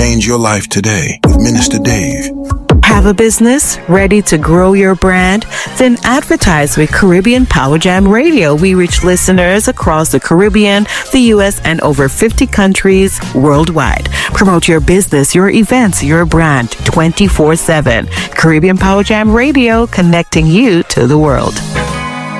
Change your life today with Minister Dave. Have a business ready to grow your brand? Then advertise with Caribbean Power Jam Radio. We reach listeners across the Caribbean, the U.S., and over 50 countries worldwide. Promote your business, your events, your brand 24/7. Caribbean Power Jam Radio, connecting you to the world.